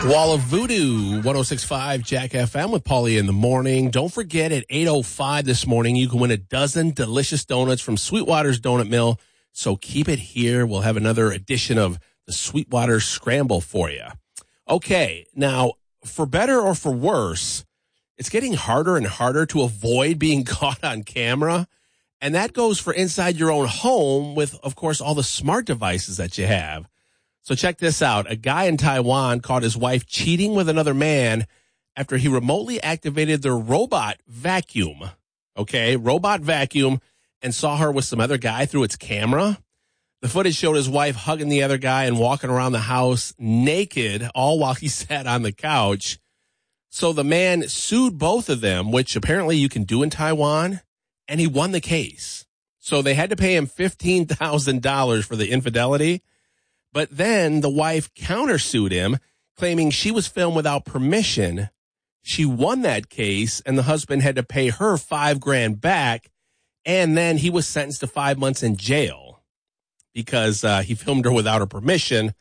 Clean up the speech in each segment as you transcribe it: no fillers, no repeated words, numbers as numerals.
Wall of Voodoo, 106.5 Jack FM with Paulie in the morning. Don't forget, at 8:05 this morning, you can win a dozen delicious donuts from Sweetwater's Donut Mill. So keep it here. We'll have another edition of the Sweetwater Scramble for you. Okay, now, for better or for worse, it's getting harder and harder to avoid being caught on camera. And that goes for inside your own home with, of course, all the smart devices that you have. So check this out. A guy in Taiwan caught his wife cheating with another man after he remotely activated their robot vacuum. Okay, robot vacuum, and saw her with some other guy through its camera. The footage showed his wife hugging the other guy and walking around the house naked, all while he sat on the couch. So the man sued both of them, which apparently you can do in Taiwan, and he won the case. So they had to pay him $15,000 for the infidelity. But then the wife countersued him, claiming she was filmed without permission. She won that case, and the husband had to pay her $5,000 back. And then he was sentenced to 5 months in jail because he filmed her without her permission.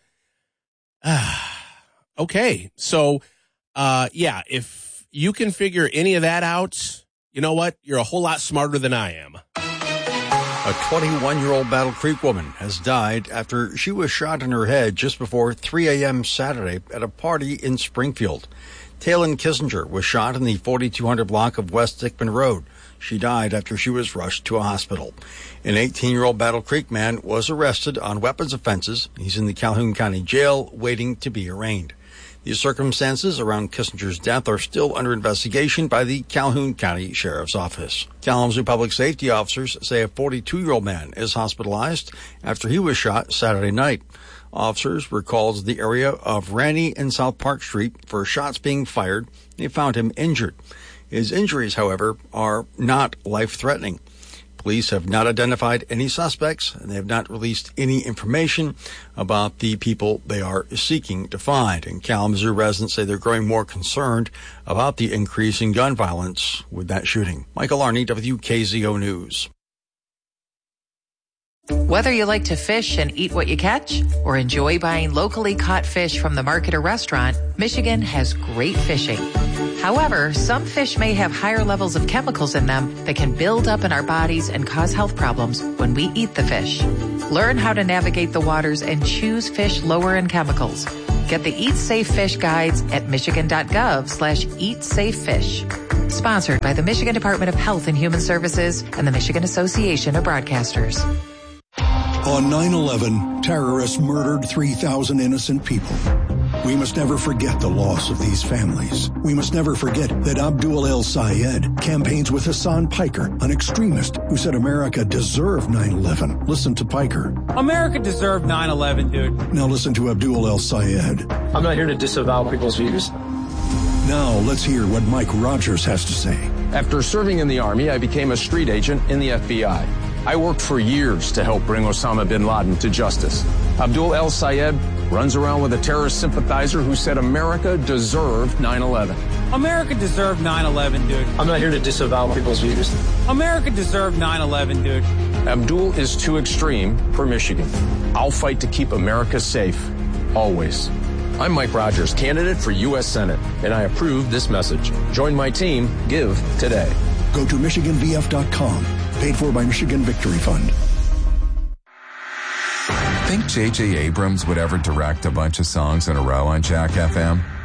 Okay. So, yeah, if you can figure any of that out, you know what? You're a whole lot smarter than I am. A 21-year-old Battle Creek woman has died after she was shot in her head just before 3 a.m. Saturday at a party in Springfield. Taylin Kissinger was shot in the 4200 block of West Dickman Road. She died after she was rushed to a hospital. An 18-year-old Battle Creek man was arrested on weapons offenses. He's in the Calhoun County Jail waiting to be arraigned. The circumstances around Kissinger's death are still under investigation by the Calhoun County Sheriff's Office. Kalamazoo public safety officers say a 42-year-old man is hospitalized after he was shot Saturday night. Officers were called to the area of Ranny and South Park Street for shots being fired. They found him injured. His injuries, however, are not life-threatening. Police have not identified any suspects, and they have not released any information about the people they are seeking to find. And Kalamazoo residents say they're growing more concerned about the increase in gun violence with that shooting. Michael Arney, WKZO News. Whether you like to fish and eat what you catch or enjoy buying locally caught fish from the market or restaurant, Michigan has great fishing. However, some fish may have higher levels of chemicals in them that can build up in our bodies and cause health problems when we eat the fish. Learn how to navigate the waters and choose fish lower in chemicals. Get the Eat Safe Fish guides at michigan.gov/eatsafefish. Sponsored by the Michigan Department of Health and Human Services and the Michigan Association of Broadcasters. On 9/11, terrorists murdered 3,000 innocent people. We must never forget the loss of these families. We must never forget that Abdul El-Sayed campaigns with Hassan Piker, an extremist who said America deserved 9/11. Listen to Piker. America deserved 9/11, dude. Now listen to Abdul El-Sayed. I'm not here to disavow people's views. Now let's hear what Mike Rogers has to say. After serving in the Army, I became a street agent in the FBI. I worked for years to help bring Osama bin Laden to justice. Abdul El-Sayed runs around with a terrorist sympathizer who said America deserved 9/11. America deserved 9/11, dude. I'm not here to disavow people's views. America deserved 9/11, dude. Abdul is too extreme for Michigan. I'll fight to keep America safe, always. I'm Mike Rogers, candidate for U.S. Senate, and I approve this message. Join my team. Give today. Go to MichiganVF.com. Paid for by Michigan Victory Fund. Think J.J. Abrams would ever direct a bunch of songs in a row on Jack FM?